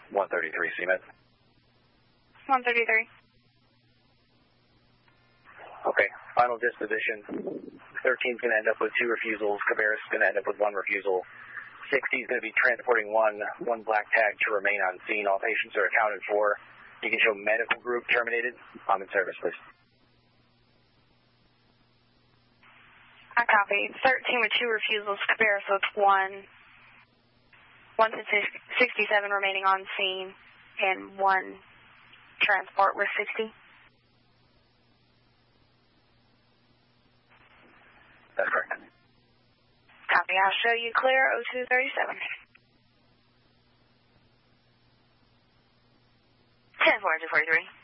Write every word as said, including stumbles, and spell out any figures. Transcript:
one thirty-three, C M E D. one thirty-three. Okay, final disposition. thirteen is going to end up with two refusals. Cabarrus is going to end up with one refusal. sixty is going to be transporting one, one black tag to remain on scene. All patients are accounted for. You can show medical group terminated. I'm in service, please. I copy. thirteen with two refusals. Cabarrus with one. one to sixty-seven remaining on scene. And one transport with sixty. That's correct. Copy. I'll show you clear oh two thirty-seven. ten four two forty-three.